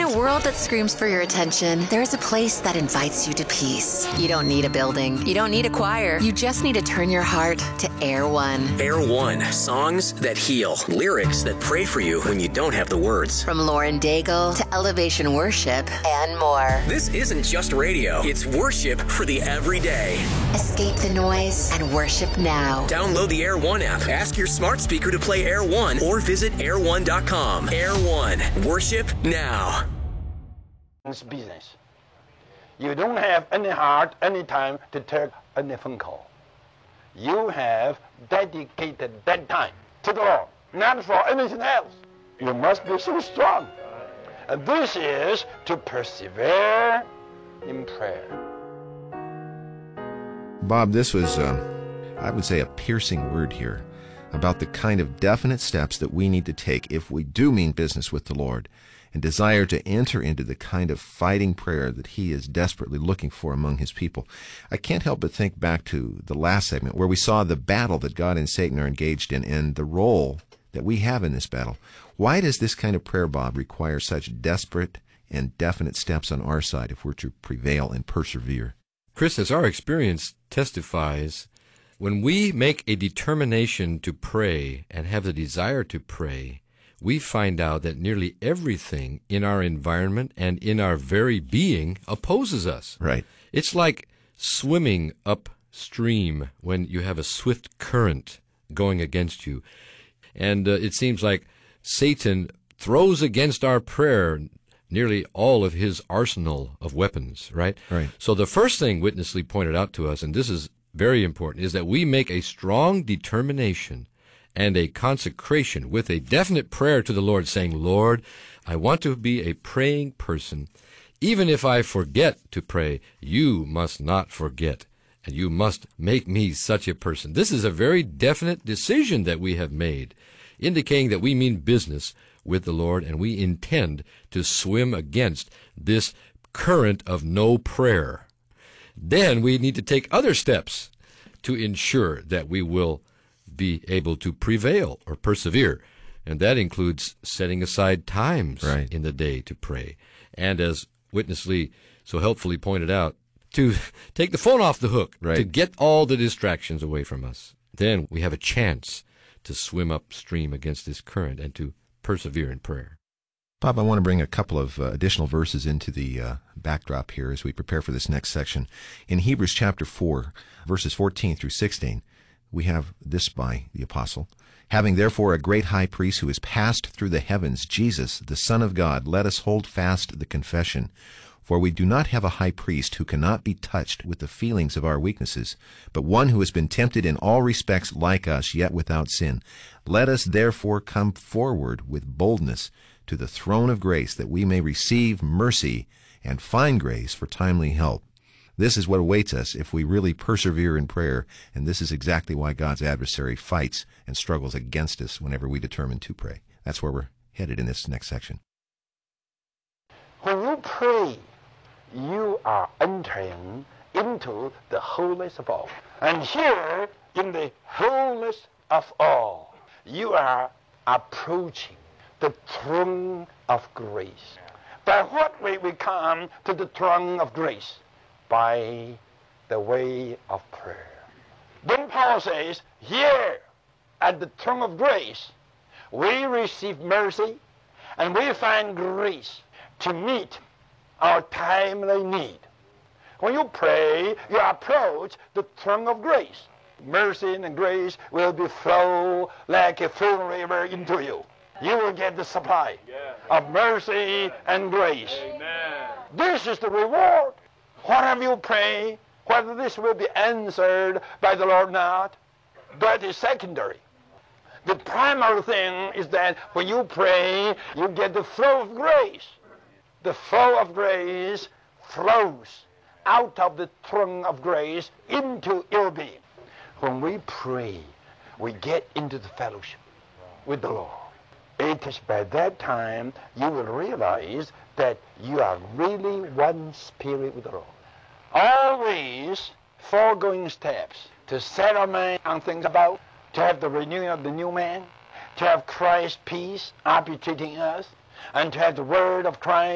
a world that screams for your attention, there's a place that invites you to peace. You don't need a building. You don't need a choir. You just need to turn your heart to Air One. Air One. Songs that heal. Lyrics that pray for you when you don't have the words. From Lauren Daigle to Elevation Worship and more. This isn't just radio. It's worship for the everyday. Escape the noise and worship now. Download the Air One app. Ask your smart speaker to play Air One or visit air1.com. Air One. Worship now. It's business. You don't have any heart, any time to take any phone call. You have dedicated that time to the Lord, not for anything else. You must be so strong. And this is to persevere in prayer. Bob, this was, I would say, a piercing word here about the kind of definite steps that we need to take if we do mean business with the Lord and desire to enter into the kind of fighting prayer that he is desperately looking for among his people. I can't help but think back to the last segment where we saw the battle that God and Satan are engaged in and the role that we have in this battle. Why does this kind of prayer, Bob, require such desperate and definite steps on our side if we're to prevail and persevere? Chris, as our experience testifies, when we make a determination to pray and have the desire to pray, we find out that nearly everything in our environment and in our very being opposes us. Right. It's like swimming upstream when you have a swift current going against you. And it seems like Satan throws against our prayer nearly all of his arsenal of weapons, right? Right. So the first thing Witness Lee pointed out to us, and this is very important, is that we make a strong determination and a consecration with a definite prayer to the Lord, saying, Lord, I want to be a praying person. Even if I forget to pray, you must not forget, and you must make me such a person. This is a very definite decision that we have made, indicating that we mean business with the Lord, and we intend to swim against this current of no prayer. Then we need to take other steps to ensure that we will be able to prevail or persevere. And that includes setting aside times in the day to pray. And as Witness Lee so helpfully pointed out, to take the phone off the hook, to get all the distractions away from us. Then we have a chance to swim upstream against this current and to persevere in prayer. Bob, I want to bring a couple of additional verses into the backdrop here as we prepare for this next section. In Hebrews chapter 4, verses 14 through 16, we have this by the apostle. Having therefore a great high priest who is passed through the heavens, Jesus, the Son of God, let us hold fast the confession. For we do not have a high priest who cannot be touched with the feelings of our weaknesses, but one who has been tempted in all respects like us, yet without sin. Let us therefore come forward with boldness to the throne of grace, that we may receive mercy and find grace for timely help. This is what awaits us if we really persevere in prayer, and this is exactly why God's adversary fights and struggles against us whenever we determine to pray. That's where we're headed in this next section. When you pray, you are entering into the holiest of all. And here, in the holiest of all, you are approaching the throne of grace. By what way we come to the throne of grace? By the way of prayer. Then Paul says, here at the throne of grace, we receive mercy and we find grace to meet our timely need. When you pray, you approach the throne of grace. Mercy and grace will be flow like a full river into you. You will get the supply of mercy and grace. Amen. This is the reward. Whatever you pray, whether this will be answered by the Lord or not, that is secondary. The primary thing is that when you pray, you get the flow of grace. The flow of grace flows out of the throne of grace into your being. When we pray, we get into the fellowship with the Lord. It is by that time you will realize that you are really one spirit with the Lord. Always foregoing steps to set our mind on things about, to have the renewing of the new man, to have Christ's peace arbitrating us, and to have the word of Christ